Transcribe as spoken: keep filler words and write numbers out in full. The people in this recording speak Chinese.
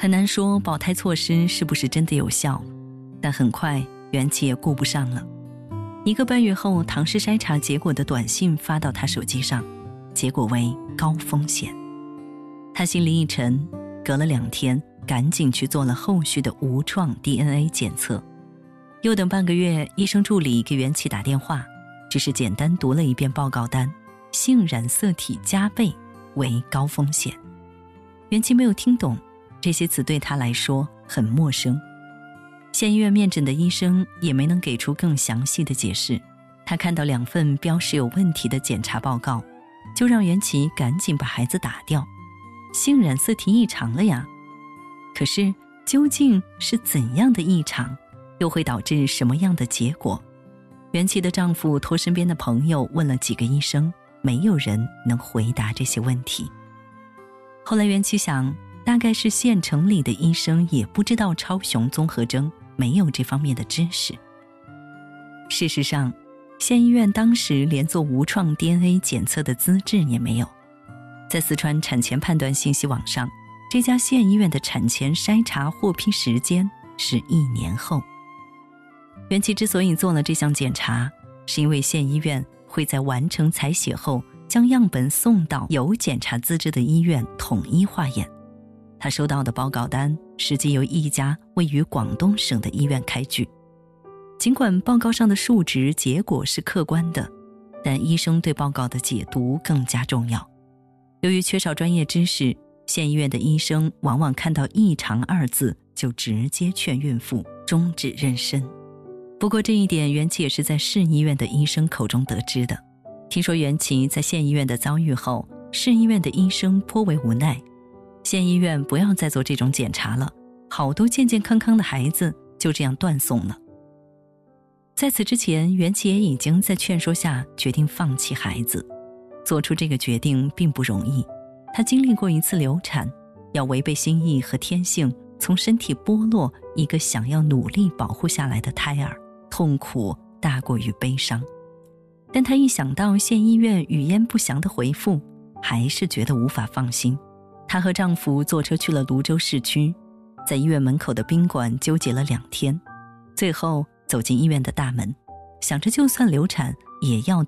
很难说保胎措施是不是真的有效，但很快袁琪也顾不上了。一个半月后，唐氏筛查结果的短信发到他手机上，结果为高风险。他心里一沉，隔了两天赶紧去做了后续的无创 D N A 检测。又等半个月，医生助理给袁琪打电话，只是简单读了一遍报告单，性染色体加倍为高风险。袁琪没有听懂，这些词对他来说很陌生。县医院面诊的医生也没能给出更详细的解释，他看到两份标识有问题的检查报告，就让袁琪赶紧把孩子打掉。性染色体异常了呀，可是究竟是怎样的异常，又会导致什么样的结果？袁琪的丈夫托身边的朋友问了几个医生，没有人能回答这些问题。后来袁琪想，大概是县城里的医生也不知道超雄综合征，没有这方面的知识。事实上，县医院当时连做无创 D N A 检测的资质也没有。在四川产前判断信息网上，这家县医院的产前筛查获批时间是一年后。袁琪之所以做了这项检查，是因为县医院会在完成采血后，将样本送到有检查资质的医院统一化验。他收到的报告单实际由一家位于广东省的医院开具。尽管报告上的数值结果是客观的，但医生对报告的解读更加重要。由于缺少专业知识，县医院的医生往往看到异常二字就直接劝孕妇终止妊娠。不过这一点袁琪也是在市医院的医生口中得知的。听说袁琪在县医院的遭遇后，市医院的医生颇为无奈，县医院不要再做这种检查了，好多健健康康的孩子就这样断送了。在此之前，袁琪也已经在劝说下决定放弃孩子。做出这个决定并不容易，她经历过一次流产，要违背心意和天性，从身体剥落一个想要努力保护下来的胎儿，痛苦大过于悲伤。但她一想到县医院语焉不详的回复，还是觉得无法放心。她和丈夫坐车去了泸州市区，在医院门口的宾馆纠结了两天，最后走进医院的大门，想着就算流产也要